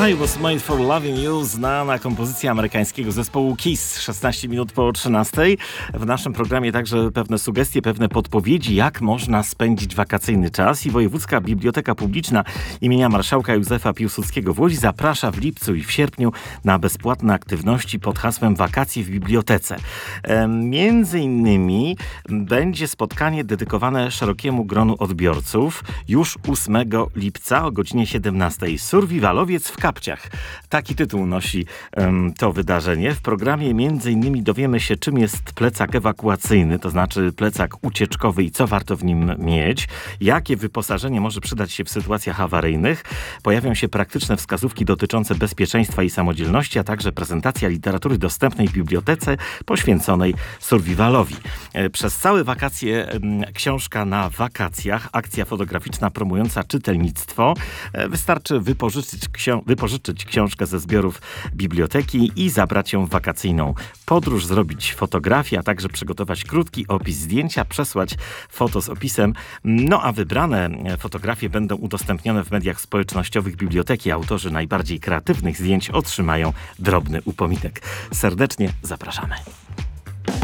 I Was Made for Loving You, znana kompozycja amerykańskiego zespołu Kiss, 16 minut po 13. W naszym programie także pewne sugestie, pewne podpowiedzi, jak można spędzić wakacyjny czas. I Wojewódzka Biblioteka Publiczna imienia Marszałka Józefa Piłsudskiego w Łodzi zaprasza w lipcu i w sierpniu na bezpłatne aktywności pod hasłem Wakacje w Bibliotece. Między innymi będzie spotkanie dedykowane szerokiemu gronu odbiorców już 8 lipca o godzinie 17. Survivalowiec w kapciach. Taki tytuł nosi to wydarzenie. W programie między innymi dowiemy się, czym jest plecak ewakuacyjny, to znaczy plecak ucieczkowy i co warto w nim mieć, jakie wyposażenie może przydać się w sytuacjach awaryjnych. Pojawią się praktyczne wskazówki dotyczące bezpieczeństwa i samodzielności, a także prezentacja literatury dostępnej w bibliotece poświęconej survivalowi. Przez całe wakacje książka na wakacjach, akcja fotograficzna promująca czytelnictwo. Wystarczy wypożyczyć książkę ze zbiorów biblioteki i zabrać ją w wakacyjną podróż, zrobić fotografię, a także przygotować krótki opis zdjęcia, przesłać foto z opisem. No a wybrane fotografie będą udostępnione w mediach społecznościowych biblioteki. Autorzy najbardziej kreatywnych zdjęć otrzymają drobny upominek. Serdecznie zapraszamy.